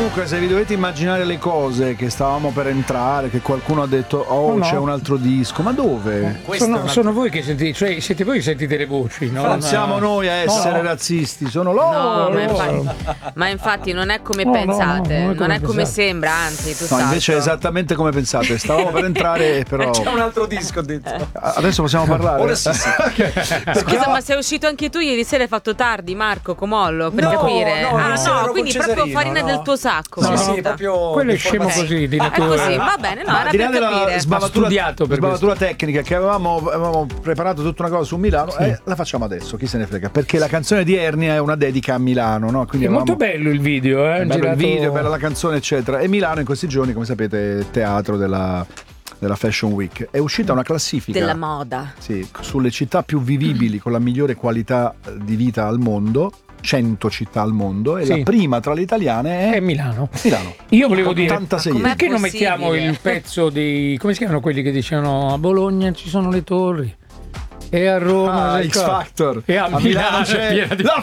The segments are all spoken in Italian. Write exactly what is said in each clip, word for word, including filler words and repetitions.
Comunque, se vi dovete immaginare le cose che stavamo per entrare, che qualcuno ha detto oh, no, c'è no. un altro disco, ma dove? Sono, una... sono voi che sentite, cioè siete voi che sentite le voci, no? Non siamo noi a essere no. razzisti, sono loro. No, ma, infatti, ma infatti non è come no, pensate, no, no, non è come, non è come sembra, anzi, tu no, invece è esattamente come pensate. Stavamo per entrare, però c'è un altro disco dentro. Adesso possiamo parlare. Ora sì, sì. Scusa, ma sei uscito anche tu ieri sera? Hai fatto tardi, Marco Comollo, per no, capire? No, ah, no, no quindi proprio farina no. del tuo sacco. No, sì, proprio quello è scemo okay. così di natura. È così, va bene, no, era di là per della capire. sbavatura, studiato per sbavatura tecnica che avevamo, avevamo preparato tutta una cosa su Milano, sì. eh, la facciamo adesso, chi se ne frega, perché la canzone di Ernia è una dedica a Milano, no? Quindi è avevamo... molto bello il video, eh? È bello girato... il video, bella la canzone, eccetera. E Milano in questi giorni, come sapete, è teatro della della Fashion Week. È uscita una classifica della moda. Sì, sulle città più vivibili con la migliore qualità di vita al mondo. cento città al mondo e sì. la prima tra le italiane è, è Milano. Milano. Io volevo dire, perché possibile? non mettiamo il pezzo di, come si chiamano quelli che dicevano a Bologna ci sono le torri e a Roma ah, X Factor e a, a Milano, Milano c'è di... la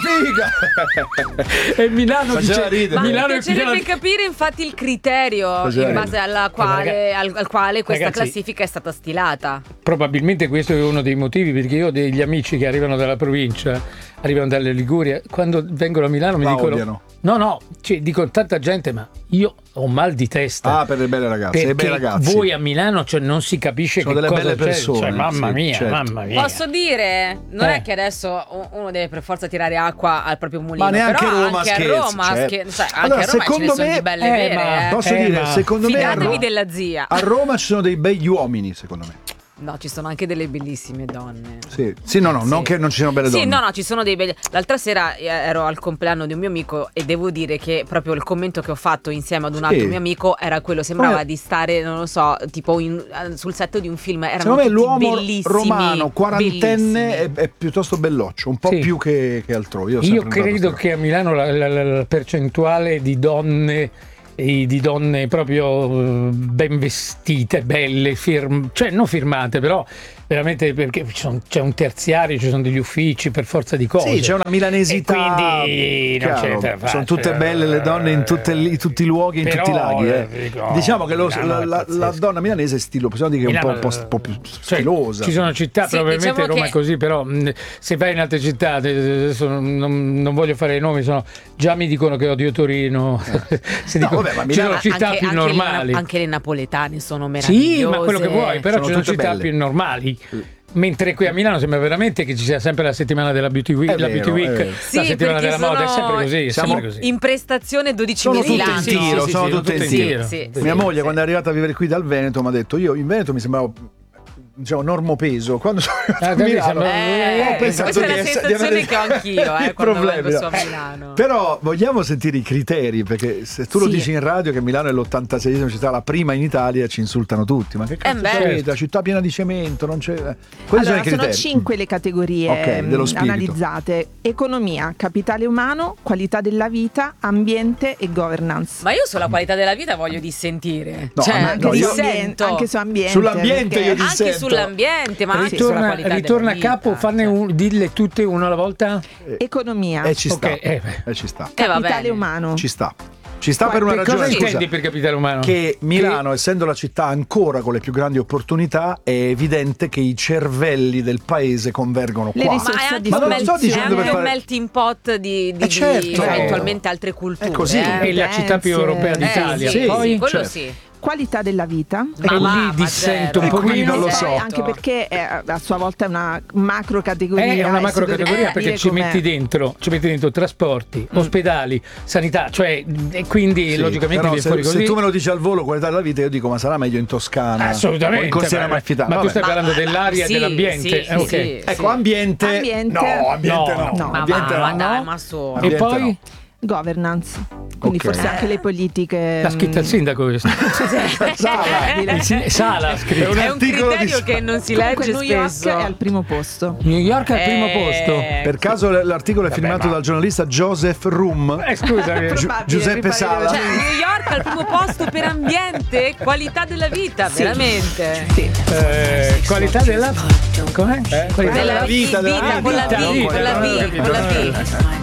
figa e Milano dice ma Milano mi piacerebbe di... capire infatti il criterio in base alla quale, al, al quale questa ragazzi, classifica è stata stilata. Probabilmente questo è uno dei motivi, perché io ho degli amici che arrivano dalla provincia, arrivano dalle Liguria, quando vengono a Milano mi la dicono odiano. no no cioè, dico tanta gente ma io ho mal di testa ah per le belle ragazze perché i bei ragazzi. Voi a Milano cioè, non si capisce sono che delle cosa belle c'è. persone Cioè, mamma sì, mia certo. mamma mia posso dire non eh. è che adesso uno deve per forza tirare acqua al proprio mulino, ma neanche però Roma anche scherzi, a Roma certo. scher- cioè, anche allora, a Roma secondo ce ne sono me di belle eh, vere ma, eh. posso eh, dire ma... secondo fidatevi me a Ro- della zia a Roma ci sono dei begli uomini secondo me. No, ci sono anche delle bellissime donne. Sì, sì no, no, sì. non che non ci siano belle donne. Sì, no, no, ci sono dei belli. L'altra sera ero al compleanno di un mio amico e devo dire che proprio il commento che ho fatto insieme ad un altro sì. mio amico era quello, sembrava eh. di stare, non lo so, tipo in, sul set di un film. Erano secondo me l'uomo bellissimi, romano quarantenne è, è piuttosto belloccio, un po' sì. più che, che altrove. Io, Io credo che a Milano la, la, la, la percentuale di donne e di donne proprio ben vestite, belle, firm- cioè non firmate, però veramente perché c'è un terziario, ci sono degli uffici per forza di cose. Sì, c'è una milanesità. E quindi non chiaro, c'è sono tutte belle le donne in, tutte, in tutti i luoghi, in però, tutti i laghi. Eh. Dico, diciamo che lo, la, la, è la donna milanese è stilosa, possiamo dire che è un po', un po', un po' più stilosa. Cioè, ci sono città, sì, probabilmente diciamo Roma che... è così, però mh, se vai in altre città, adesso non, non voglio fare i nomi, sono, già mi dicono che odio Torino. Eh. Se dico, no, vabbè, ma ci sono città anche, più anche normali. Le, anche le napoletane sono meravigliose. Sì, ma quello che vuoi, però sono ci sono città belle. più normali. Mentre qui a Milano sembra veramente che ci sia sempre la settimana della Beauty Week, è la vero, Beauty Week, è la sì, settimana della moda, è sempre così, è siamo sempre così. In prestazione dodici sono mesi tutte in l'anno. tiro, sì, sì, sono sì, tutte in tiro. Sì, sì, Mia sì, moglie sì. quando è arrivata a vivere qui dal Veneto mi ha detto io in Veneto mi sembravo diciamo normopeso quando sono Ah, a Milano sembra- Eh, ho pensato questa è la di essere- sensazione di avere che ho anch'io eh, quando problemi, vengo su a no. Milano. Però vogliamo sentire i criteri, perché se tu lo Sì. dici in radio che Milano è l'ottantaseiesima città, la prima in Italia, ci insultano tutti. Ma che cazzo beh. c'è? La città piena di cemento, non c'è. Quali sono Allora, i criteri? sono cinque le categorie Ok, dello mh, spirito. analizzate: economia, capitale umano, qualità della vita, ambiente e governance. Ma io sulla qualità della vita voglio dissentire. No, cioè, ma- anche, no, su io- ambiente, anche su ambiente. Sull'ambiente perché- io anche dissento. sull'ambiente, ma anche sulla Ritorna, qualità ritorna a della capo, vita, fanne cioè. un, dille tutte una alla volta. Economia, E ci sta. Ok, eh, beh. Eh, ci sta. Eh, va capitale bene. umano. Ci sta. Ci sta per una Che ragione, cosa scusa, intendi per capitale umano? che Milano, essendo la città ancora con le più grandi opportunità, è evidente che i cervelli del paese convergono Le qua. risorse Ma è a anche, Ma un, non mel- sto è dicendo anche per un fare- melting pot di, di, Eh, certo. di eventualmente altre culture. È così. eh. È la città più europea Eh, d'Italia. sì, Poi sì, quello certo. sì. qualità della vita. e Ma va, lì ma dissento zero. un E qui pochino. non lo so. Eh, anche perché è, a sua volta è una macro categoria. È una e macro si dovrebbe categoria perché dire ci com'è. metti dentro, ci metti dentro trasporti, ospedali, sanità, cioè e quindi Sì, logicamente però viene se, fuori così. se tu me lo dici al volo qualità della vita, io dico ma sarà meglio in Toscana Assolutamente. o in Costiera ma- Amalfitana. Ma tu Vabbè. stai parlando Ma- dell'aria e sì, dell'ambiente. sì, eh, ok. sì. Ecco, ambiente, Ambiente. no, ambiente no, No, no. Ma ambiente va, ma no. dai, ma su. E Ambiente poi no. Governance. Quindi Ok. forse anche le politiche. l'ha scritta il mh, sindaco questo. Sala. Il sin- Sala ha scritto. È un È un articolo criterio di- che non si Comunque legge New York spesso. è al primo posto. New York è al primo Eh, posto. Per caso l- l'articolo è firmato ma- dal giornalista Joseph Rum. Eh, scusami. Gi- Probabile, Giuseppe mi pare Sala. di- Cioè, New York al primo posto per ambiente, qualità della vita, veramente. Sì. Eh, qualità della com'è? Eh, qualità Della vita, della vita, con la vita, V, non con la qualità, V, con la V.